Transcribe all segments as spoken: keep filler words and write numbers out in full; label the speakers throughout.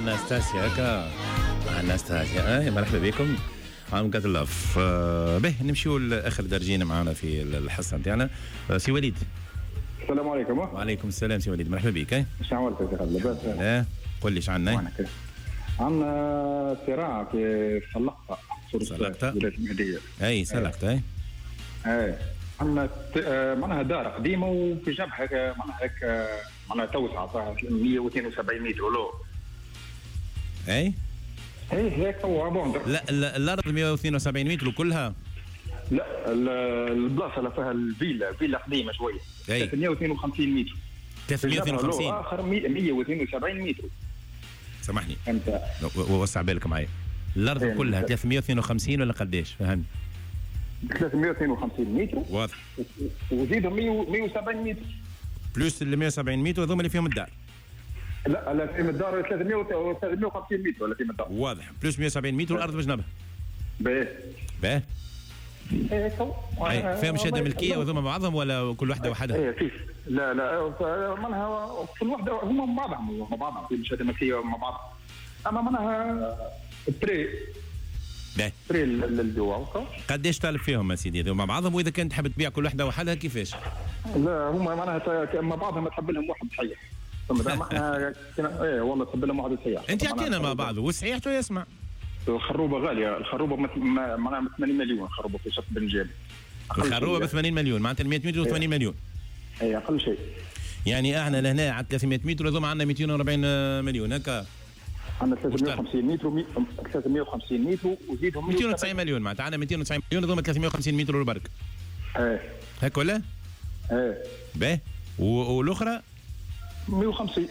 Speaker 1: اناستاسيا هكا اناستاسيا اي مرحبا بكم عام قد اللف. به نمشيو لاخر درجين معنا في الحصه نتاعنا. سي وليد
Speaker 2: السلام عليكم.
Speaker 1: وعليكم السلام سي وليد مرحبا بك.
Speaker 2: شنو عملت يا خالد لاباس؟
Speaker 1: لا قول لي اش عندنا.
Speaker 2: عندنا صراع في سلقطه
Speaker 1: سلقطه
Speaker 2: ولايه المهديه.
Speaker 1: اي سلقطه اي
Speaker 2: اي عندنا معناها دار قديمه وفي جنبها معناها هيك معناها توسعه صح مية واثنين وسبعين متر ولو.
Speaker 1: اي
Speaker 2: اي هيك هو بوندر.
Speaker 1: لا الارض مية واثنين وسبعين متر وكلها.
Speaker 2: لا البلاصه اللي فيها الفيلا فيلا قديمه شويه ثلاثمية واثنين وخمسين متر.
Speaker 1: ثلاثمية واثنين وخمسين
Speaker 2: اخر مية واثنين وسبعين متر.
Speaker 1: سامحني
Speaker 2: انت
Speaker 1: وسع بالك معايا. الارض
Speaker 2: إيه
Speaker 1: كلها ثلاثمية واثنين وخمسين ولا قداش فهمت؟
Speaker 2: ثلاثمية واثنين وخمسين متر
Speaker 1: واضح
Speaker 2: وزيدوا مية وسبعين متر
Speaker 1: بلوس ال مية وسبعين متر هذوما اللي فيهم الدار.
Speaker 2: لا لا في الدار ثلاثمية وخمسين متر ولا في الدار
Speaker 1: واضح بلوس مية وسبعين متر والارض بجنبها.
Speaker 2: باهي
Speaker 1: باهي
Speaker 2: ايه
Speaker 1: اي فيهم شهاده ملكيه وهذوما بعضهم ولا كل واحده وحدها؟
Speaker 2: ايه فيه لا لا معناها كل واحده هما مع بعضهم مع بعضهم في شهاده ملكيه مع بعض. اما معناها التري
Speaker 1: باهي
Speaker 2: تري للجوا
Speaker 1: قداش طالب فيهم يا سيدي هذوما مع بعضهم؟ واذا كنت تحب تبيع كل واحده وحدها كيفاش؟
Speaker 2: لا هما معناها مع بعضهم تحب لهم واحد صحيح. احنا ايه والله تحب لهم واحد صحيح.
Speaker 1: انت اعطينا مع بعض وصحيح تو يسمع.
Speaker 2: الخروبه غاليه الخروبه معناها ثمانين مليون الخروبه في شط بن جابر.
Speaker 1: الخروبه ب ثمانين مليون معناتها مية متر و ثمانين مليون.
Speaker 2: اي اقل شيء.
Speaker 1: يعني احنا لهنا على ثلاثمية متر هذوما عندنا مئتين وأربعين مليون هكا.
Speaker 2: عندنا ثلاثمية وخمسين متر ثلاثمية وخمسين متر وزيدهم
Speaker 1: مئتين وتسعين مليون معناتها عندنا مئتين وتسعين مليون هذوما ثلاثمية وخمسين متر وبرك.
Speaker 2: ايه
Speaker 1: هكا ولا؟
Speaker 2: ايه
Speaker 1: باهي والاخرى
Speaker 2: مية وخمسين.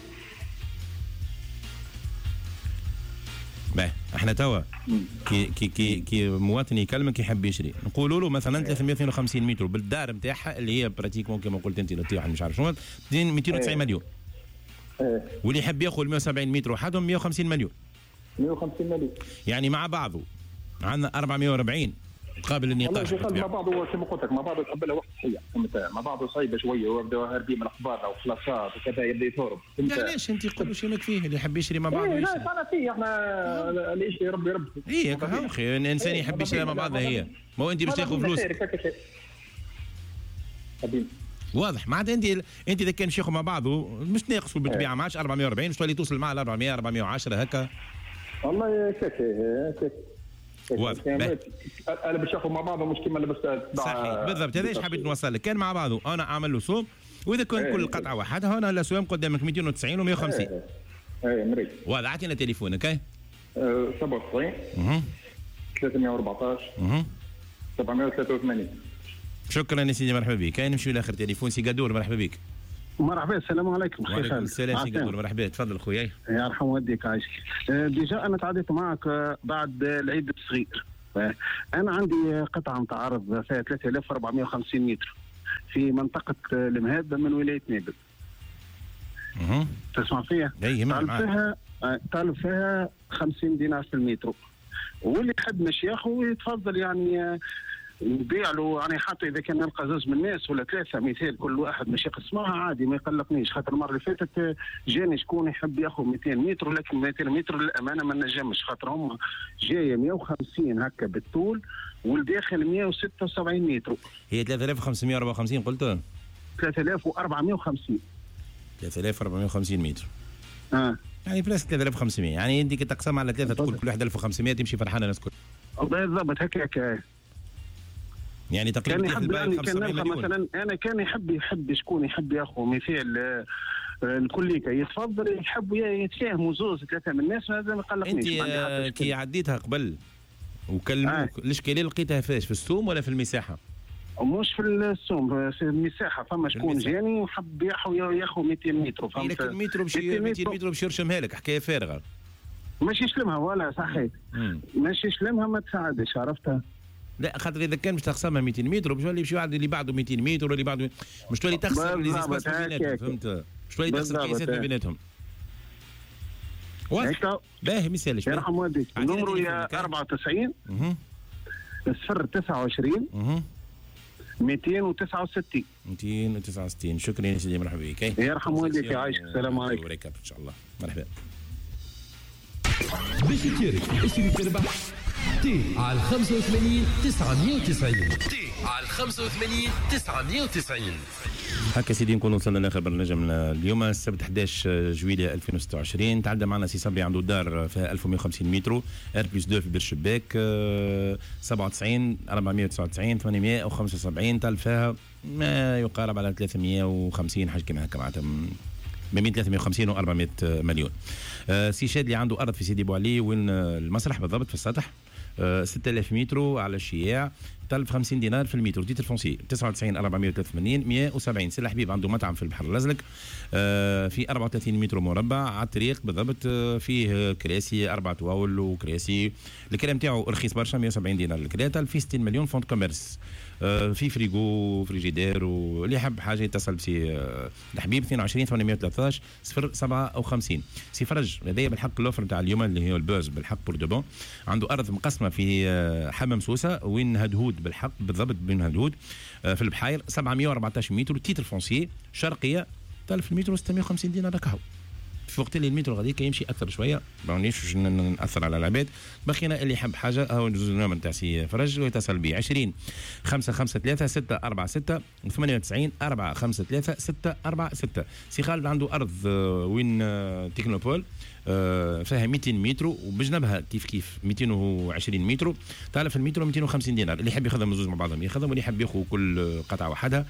Speaker 1: باهي احنا توا كي كي كي كي مواطن يكلمك يحب يشري نقولوا له مثلا ثلاثمية واثنين وخمسين متر بالدار نتاعها اللي هي براتيكمون كما قلت انت لطيح مش عارف شنو مئتين وتسعين مليون.
Speaker 2: ايه واللي
Speaker 1: يحب ياخذ مية وسبعين متر وحدهم مية وخمسين مليون.
Speaker 2: مية وخمسين مليون
Speaker 1: يعني مع بعضه عندنا أربعمية وأربعين قابل النقاش.
Speaker 2: مع بعضه كما قلت لك مع بعضه تحب له واحد صحيح مع بعضه صعيبه شويه ويبداو هاربين من الاخبار او خلاصات وكذا يبدا يثورب.
Speaker 1: علاش انت تقولوا شي ماك فيه اللي يحب يشري مع بعضه؟
Speaker 2: إيه لا انا فيه احنا اللي يشري ربي ربي.
Speaker 1: اي هكا اخي الانسان يحب يشري مع بعضه هي ما هو انت باش تاخذ فلوس. واضح معناتها انت انت اذا كان باش ياخذ مع بعضه مش ناقصوا بالطبيعه ما عادش أربعمية وأربعين مش تولي توصل مع أربعمية أربعمية وعشرة هكا.
Speaker 2: والله كيف
Speaker 1: واضح
Speaker 2: انا باش ياخذ مع بعضه مش كيما لبس
Speaker 1: صحيح بالضبط. هذا ايش حبيت نوصل لك. كان مع بعضه انا اعمل له سوم واذا كان
Speaker 2: ايه.
Speaker 1: كل قطعه وحدها هنا الاسوام قدامك مئتين وتسعين و مية وخمسين.
Speaker 2: اي مريض.
Speaker 1: واضح اعطينا تليفونك. اي
Speaker 2: سبعة وتسعين
Speaker 1: اها
Speaker 2: ثلاثمية وأربعطاش
Speaker 1: اها
Speaker 2: سبعمية وثلاثة وثمانين.
Speaker 1: شكرا يا سيدي مرحبا بك. كاين نمشيو لاخر تليفون سي قدور مرحبا بك.
Speaker 3: مرحبا السلام عليكم.
Speaker 1: وعليكم السلام سي قدور مرحبا تفضل خويا.
Speaker 3: يرحم والديك عايشك. ديجا انا تعديت معك بعد العيد الصغير. انا عندي قطعه نتاع ارض فيها ثلاثة آلاف وأربعمية وخمسين متر في منطقه المهابه من ولايه نابل.
Speaker 1: اها
Speaker 3: تسمع فيها؟ طالب فيها طالب فيها خمسين دينار في المتر واللي يحب مش ياخذ يتفضل يعني نبيع له يعني حتى اذا كان نلقى زوج من الناس ولا ثلاثه مثال كل واحد مش يقسمها عادي ما يقلقنيش. خاطر المره اللي فاتت جاني شكون يحب ياخذ مئتين متر ولكن مئتين متر للامانه ما نجمش خاطر هم جايه مية وخمسين هكا بالطول والداخل مية وستة وسبعين متر.
Speaker 1: هي ثلاثة آلاف وخمسمية وأربعة وخمسين قلت؟
Speaker 3: ثلاثة آلاف وأربعمية وخمسين.
Speaker 1: ثلاثة آلاف وأربعمية وخمسين متر.
Speaker 3: اه
Speaker 1: يعني بلاس ثلاثة آلاف وخمسمية يعني انت تقسم على ثلاثه تقول كل واحد ألف وخمسمية تمشي فرحانه الناس الكل.
Speaker 3: بالضبط هكا هكا.
Speaker 1: يعني تقريبا
Speaker 3: كان يحب يعني كان نلقى مثلا انا كان يحب يحب شكون يحب ياخذ مثال الكليكه يتفضل يحب يتفاهموا زوز ثلاثه من الناس هذا ما قلقنيش.
Speaker 1: انت كي عديتها قبل وكلموك آه. الاشكاليه لقيتها فاش في السوم ولا في المساحه؟
Speaker 3: مش في السوم في المساحه فما شكون جاني وحب ياخذ مئتين متر فهمت.
Speaker 1: لكن المتر بشي مئتين متر باش يرشمها لك حكايه فارغه.
Speaker 3: ماشي يسلمها ولا صحيت ماشي يسلمها ما تساعدش عرفتها.
Speaker 1: لا خاطر اذا كان باش تقسمها مئتين متر باش يولي واحد اللي بعده مئتين متر واللي بعده مش تولي تخسر لي زيسباس بيناتهم فهمت. مش تولي تخسر كيسات بيناتهم. واضح باهي ما يسالش.
Speaker 3: يرحم والديك النمرو يا أربعة وتسعين
Speaker 1: اها
Speaker 3: صفر تسعة وعشرين
Speaker 1: اها
Speaker 3: مئتين وتسعة وستين
Speaker 1: مئتين وتسعة وستين. شكرا يا سيدي مرحبا بك.
Speaker 3: يرحم والديك يعيشك السلام عليكم.
Speaker 1: ان شاء الله مرحبا.
Speaker 4: باش تشارك اشتري تربح تي على خمسة وثمانين تسعمية وتسعين تي على خمسة وثمانين تسعمية وتسعين.
Speaker 1: هكا سيدي نكون وصلنا لاخر برنامج من اليوم السبت أحد عشر جويلية ألفين وستة وعشرين. تعدى معنا سي صبري عنده دار فيها ألف ومئة وخمسين متر ار بلس اثنين في بير الشباك سبعة وتسعين أربعمئة وتسعة وتسعين ثمانمئة وخمسة وسبعين طال فيها ما يقارب على ثلاثمئة وخمسين حاجه كما هكا معناتها ما بين ثلاثمئة وخمسين و أربعمئة مليون. آه سي شادلي عنده ارض في سيدي بوعلي وين المسرح بالضبط في السطح آه ستة آلاف متر على الشياع طالب خمسين دينار في المتر. تيتر فونسي تسعة وتسعين أربعمئة وثلاثة وثمانين مئة وسبعين. سي الحبيب عنده مطعم في البحر الازرق آه في أربعة وثلاثين متر مربع على الطريق بالضبط آه فيه كراسي اربع طواول وكراسي. الكلام تاعو رخيص برشا مئة وسبعين دينار الكريتا في ستين مليون فونت كوميرس آه في فريغو فريجيدير واللي يحب حاجه يتصل بسي آه الحبيب اثنين وعشرين ثمانمئة وثلاثة عشر صفر سبعة وخمسين. سي فرج هذايا بالحق الاوفر تاع اليوم اللي هي البوز بالحق بور دو بون. عنده ارض مقسمه في آه حمام سوسه وين هدهود بالحق بالضبط بين هدهود آه في البحير سبعمئة وأربعة عشر متر تيتر فونسي شرقيه تلف المتر ستمئة وخمسين دينار هكا. في وقت اللي المتر غاديك يمشي اكثر شويه مانيش ناثر على العباد. بخينا اللي يحب حاجه هو جزء النمر تاع سي فرج ويتصل بي عشرين خمسة خمسة ثلاثة ستة أربعة ستة ثمانية وتسعين أربعة خمسة ثلاثة ستة أربعة ستة. سي خالد عنده ارض وين تكنوبول فيها مئتين متر وبجنبها كيف كيف مئتين وعشرين متر تعرف المتر مئتين وخمسين دينار. اللي يحب ياخذهم زوج مع بعضهم ياخذهم واللي يحب ياخذ كل قطعه وحدها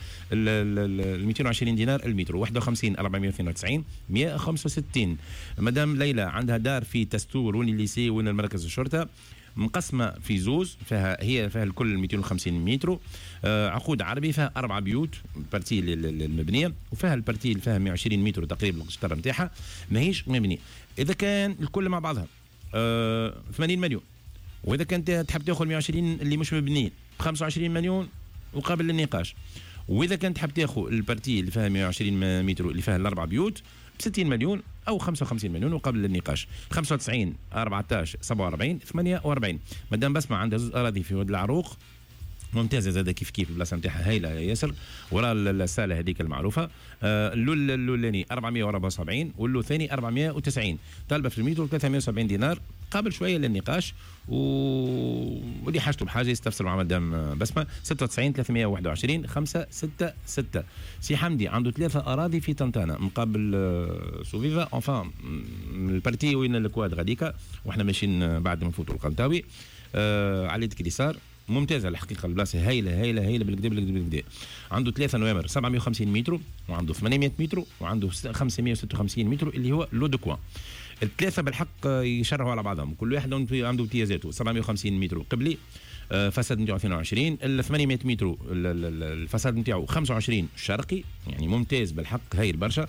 Speaker 1: ال مئتين وعشرين دينار المتر واحد وخمسين أربعمئة واثنين وتسعين مئة وخمسة وستين. مدام ليلى عندها دار في تستور وين الليسي وين المركز الشرطه مقسمه في زوز فيها هي فيها الكل مئتين وخمسين متر آه عقود عربي فيها اربع بيوت البارتي المبنيه وفيها البارتي اللي فيها مئة وعشرين متر تقريبا القشطره نتاعها ماهيش مبنيه. اذا كان الكل مع بعضها آه ثمانين مليون واذا كانت تحب تاخذ مئة وعشرين اللي مش مبنيين خمسة وعشرين مليون وقابل للنقاش. واذا كانت تحب تاخذ البارتي اللي فيها مئة وعشرين متر اللي فيها الاربع بيوت ستين مليون او خمسة وخمسين مليون وقبل النقاش خمسة وتسعين أربعة عشر سبعة وأربعين ثمانية وأربعين. مدام بسمة عندها زوج اراضي في واد العروق ممتازه زاده كيف كيف البلاصه نتاعها هايله ياسر وراء الساله هذيك المعروفه. آه اللول الاولاني أربعمئة وأربعة وسبعين واللو الثاني أربعمئة وتسعين طالبه في المتر ثلاثمئة وسبعين دينار قابل شويه للنقاش و... واللي حاجته بحاجه يستفسر مع مدام بسمه ستة وتسعين ثلاثمئة وواحد وعشرين خمسة ستة ستة. سي حمدي عنده ثلاثه اراضي في طنطانه مقابل آه سوفيفا انفان البارتي وين الكواد غاديكا واحنا ماشيين بعد ما نفوتوا القنطاوي آه على يدك اليسار ممتازه الحقيقه البلاصه هايله هايله هايله بالكدا بالكدا بالكدا. عنده ثلاثه نوامر سبعمئة وخمسين متر وعنده ثمانمئة متر وعنده خمسمئة وستة وخمسين متر اللي هو لو دو كوان. الثلاثه بالحق يشرحوا على بعضهم كل واحد عنده امتيازاته. سبعمئة وخمسين متر قبلي فساد نتاعو اثنين وعشرين ال ثمانمئة متر الفساد نتاعو خمسة وعشرين شرقي يعني ممتاز بالحق هايل برشا.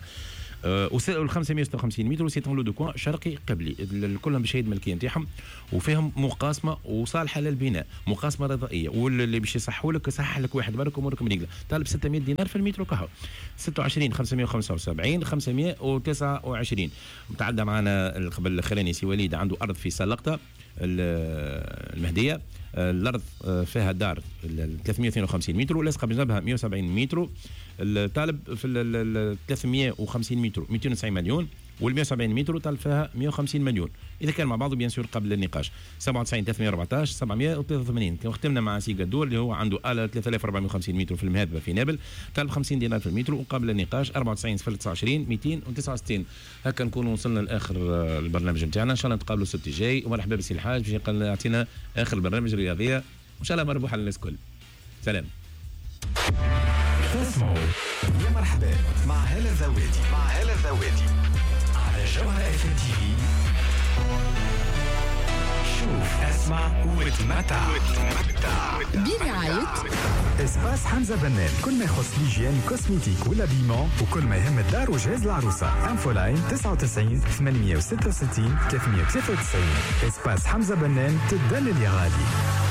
Speaker 1: وال خمسمئة وستة وخمسين متر سيتون لو دو كوان شرقي قبلي كلهم بشهاده ملكيه نتاعهم وفيهم مقاسمه وصالحه للبناء مقاسمه رضائيه واللي باش يصحوا لك يصحح لك واحد برك امورك مريقله. طالب ستمئة دينار في المتر كهو ستة وعشرين خمسمئة وخمسة وسبعين خمسمئة وتسعة وعشرين. متعدى معنا قبل الاخراني سي وليد عنده ارض في سلقطه المهديه الارض فيها دار ثلاثمئة واثنين وخمسين متر ولاصقه بجنبها مئة وسبعين متر. الطالب في ثلاثمئة وخمسين متر مئتين وتسعين مليون وال مئة وسبعين متر طالب فيها مئة وخمسين مليون اذا كان مع بعضه بيان سور قبل النقاش. سبعة وتسعين ثلاثمئة وأربعة عشر سبعمئة وثلاثة وثمانين. كما ختمنا مع سي قدور اللي هو عنده ثلاثة آلاف وأربعمئة وخمسين متر في المهذبه في نابل طالب خمسين دينار في المتر وقبل النقاش أربعة وتسعين صفر تسعة وعشرين مئتين وتسعة وستين. هكا نكونوا وصلنا لاخر البرنامج نتاعنا. ان شاء الله نتقابلوا السبت الجاي ومرحبا بسي الحاج باش يعطينا اخر برنامج رياضيه وان شاء الله مربوحه للناس الكل. سلام.
Speaker 5: تسمعوا يا مرحبا مع هلا الزوادي مع هلا الزوادي على جوهر اف ام تي في. شوف اسمع وتمتع
Speaker 6: برعاية
Speaker 7: اسباس حمزة بنان كل ما يخص ليجيان كوسميتيك ولا بيمون وكل ما يهم الدار وجهاز العروسة. انفو لاين تسعة وتسعين ثمانمئة وستة وستين ثلاثمئة وثلاثة وتسعين. اسباس حمزة بنان تدلل يا غالي.